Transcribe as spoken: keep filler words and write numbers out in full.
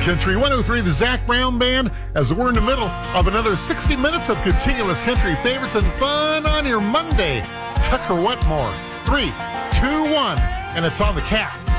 Country one oh three, the Zach Brown Band, as we're in the middle of another sixty minutes of continuous country favorites and fun on your Monday. Tucker Wetmore, three, two, one, and it's on the Cat